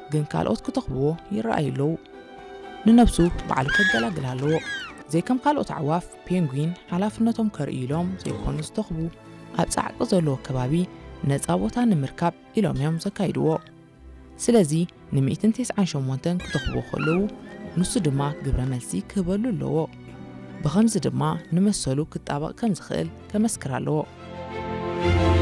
ግን ካልኦት ክተኽብዎ ይረኣዩለው ንነብሱ በዓሉ ከገላግል ኣለዎ ዘይ ከም ካልኦት ኣዕዋፍ ፔንጉዊን ሓላፍነቶም ከርእዩሎም ዘይኮኑ ዝተኽቡ ኣብ ጻዕቂ ዘለዎ ከባቢ ነፃ ቦታ ንምርካብ ኢሎም እዮም ዘካይድዎ ስለዚ ን198 ክተኽብዎ ከለዉ ንሱ ድማ ግብረ መልሲ ክህበሉ ኣለዎ ብኸምዚ ድማ ንመሰሉ ክጣበቕ ከም ዝኽእል ከመስክር ኣለዎ